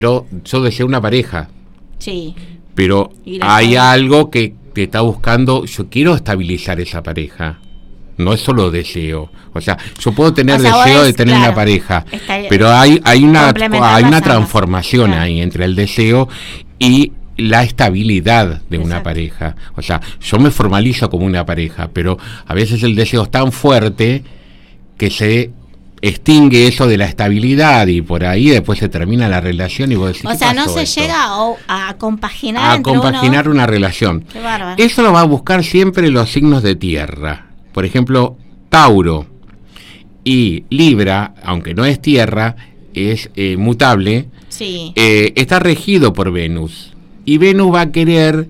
yo deseo una pareja. Sí. Pero hay algo que te está buscando. Yo quiero estabilizar esa pareja. No es solo deseo. O sea, yo puedo tener deseo de tener una pareja, pero hay una transformación ahí entre el deseo y la estabilidad de una pareja. O sea, yo me formalizo como una pareja, pero a veces el deseo es tan fuerte que se extingue eso de la estabilidad y por ahí después se termina la relación y vos decís, o sea, no se llega a compaginar una relación. Qué bárbaro. Eso lo va a buscar siempre los signos de tierra. Por ejemplo, Tauro y Libra, aunque no es tierra, es mutable, sí. Está regido por Venus. Y Venus va a querer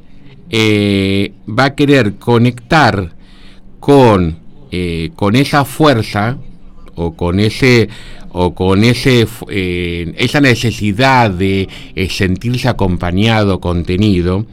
conectar con esa fuerza o con esa necesidad de sentirse acompañado, contenido.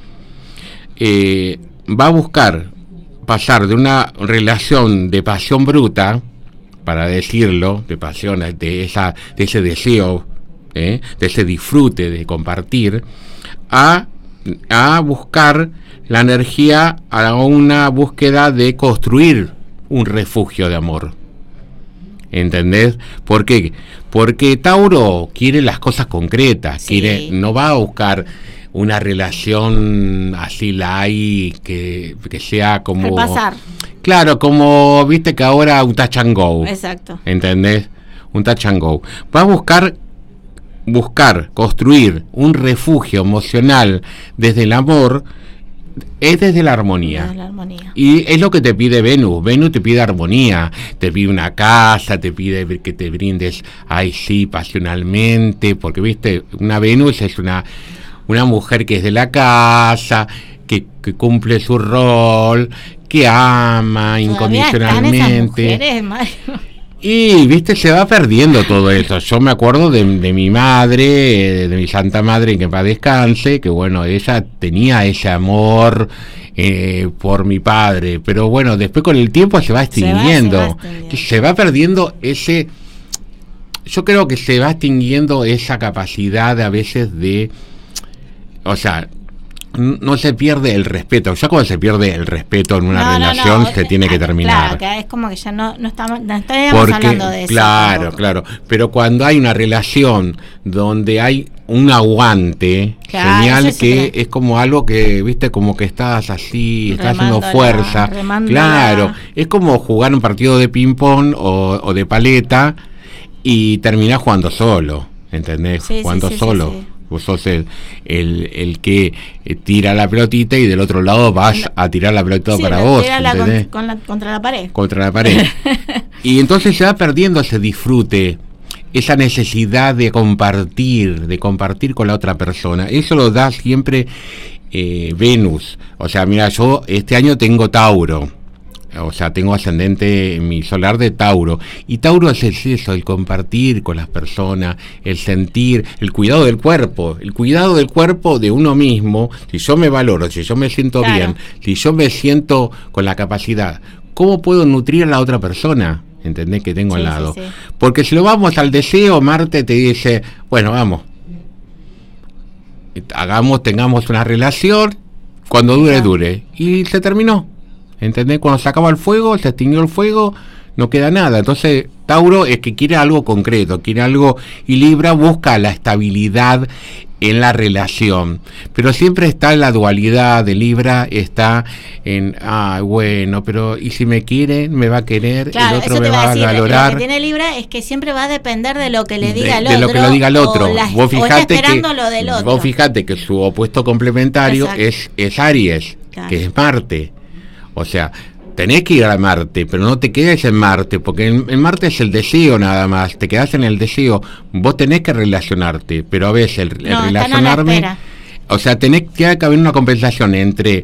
Va a buscar pasar de una relación de pasión bruta, para decirlo, de pasión, de ese deseo, de ese disfrute de compartir, a buscar la energía, a una búsqueda de construir un refugio de amor. ¿Entendés? ¿Por qué? Porque Tauro quiere las cosas concretas, sí. No va a buscar una relación así que sea como... Repasar. Claro, como viste que ahora un touch and go. Exacto. ¿Entendés? Un touch and go. Va a buscar construir un refugio emocional desde el amor, es desde la armonía. Y es lo que te pide Venus. Venus te pide armonía, te pide una casa, te pide que te brindes, pasionalmente, porque viste, una Venus es una mujer que es de la casa, que cumple su rol, que ama incondicionalmente. Y viste, se va perdiendo todo eso. Yo me acuerdo de mi madre, de mi santa madre, que en paz descanse, que bueno, ella tenía ese amor por mi padre, pero bueno, después con el tiempo se va extinguiendo. Se va perdiendo ese... Yo creo que se va extinguiendo esa capacidad a veces de... O sea, no se pierde el respeto. Ya cuando se pierde el respeto en una relación, se tiene que terminar. Claro, que es como que ya no estaríamos hablando de eso. Claro. Pero cuando hay una relación donde hay un aguante, señal que es como algo que, viste, como que estás así, estás haciendo fuerza. Claro, es como jugar un partido de ping-pong o de paleta y terminás jugando solo, ¿entendés? Jugando solo. Sí. Vos sos el que tira la pelotita y del otro lado vas a tirar la pelotita para vos. Contra la pared. Contra la pared. Y entonces se va perdiendo ese disfrute, esa necesidad de compartir con la otra persona. Eso lo da siempre Venus. O sea, mira, yo este año tengo Tauro. O sea, tengo ascendente en mi solar de Tauro. Y Tauro es eso, el compartir con las personas, el sentir, el cuidado del cuerpo. El cuidado del cuerpo de uno mismo. Si yo me valoro, si yo me siento bien, si yo me siento con la capacidad, ¿cómo puedo nutrir a la otra persona? ¿Entendés? Que tengo al lado. Sí. Porque si lo vamos al deseo, Marte te dice, bueno, vamos. Tengamos una relación, cuando dure. Y se terminó. ¿Entendés? Cuando se acaba el fuego, se extinguió el fuego, no queda nada. Entonces, Tauro es que quiere algo concreto, quiere algo, y Libra busca la estabilidad en la relación. Pero siempre está la dualidad de Libra, está en, bueno, pero ¿y si me quiere, me va a querer, el otro me va a valorar? Lo que tiene Libra es que siempre va a depender de lo que le diga el otro. De lo que le diga el otro. Vos fijate lo del otro. Vos fijate que su opuesto complementario es Aries, que es Marte. O sea, tenés que ir a Marte, pero no te quedes en Marte, porque en Marte es el deseo nada más, te quedás en el deseo. Vos tenés que relacionarte, pero a veces el relacionarme... O sea, tiene que haber una compensación entre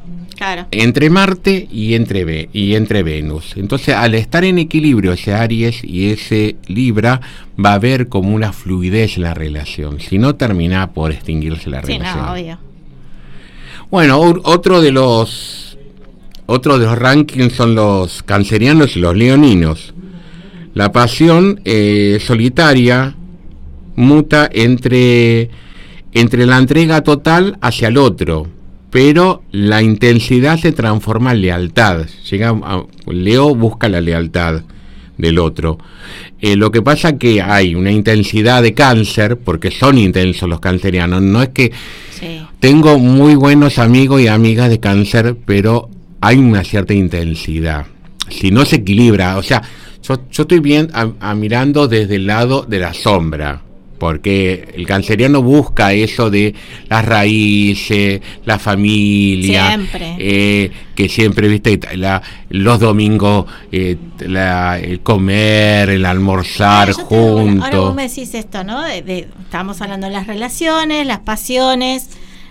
Marte y entre Venus. Entonces, al estar en equilibrio ese Aries y ese Libra, va a haber como una fluidez en la relación. Si no, termina por extinguirse la relación. No, obvio. Bueno, otro de los rankings son los cancerianos y los leoninos. La pasión solitaria muta entre la entrega total hacia el otro, pero la intensidad se transforma en lealtad. Leo busca la lealtad del otro. Lo que pasa que hay una intensidad de Cáncer, porque son intensos los cancerianos. No es que tengo muy buenos amigos y amigas de Cáncer, pero hay una cierta intensidad. Si no se equilibra, o sea, yo estoy bien mirando desde el lado de la sombra, porque el canceriano busca eso de las raíces, la familia, que siempre, viste, los domingos, el comer, el almorzar juntos. Ahora vos me decís esto, ¿no? Estamos hablando de las relaciones, las pasiones.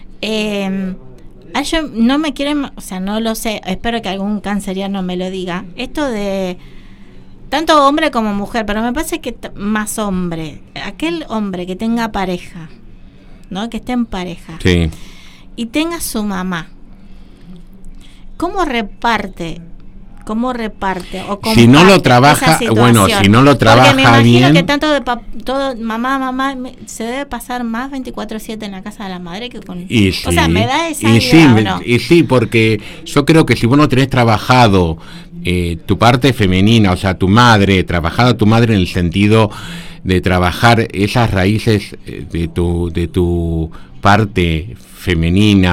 Yo no me quieren, o sea, no lo sé, espero que algún canceriano me lo diga. Esto de tanto hombre como mujer, pero me parece que más hombre, aquel hombre que tenga pareja, ¿no? Que esté en pareja, sí, y tenga su mamá, ¿cómo reparte? O si no lo trabaja, bueno, si no lo trabaja bien. Porque me imagino que tanto de todo mamá se debe pasar más 24/7 en la casa de la madre que con. Y sí, o sea, me da esa idea, ¿o no? Y sí, porque yo creo que si vos no tenés trabajado tu parte femenina, o sea, trabajado tu madre en el sentido de trabajar esas raíces de tu parte femenina,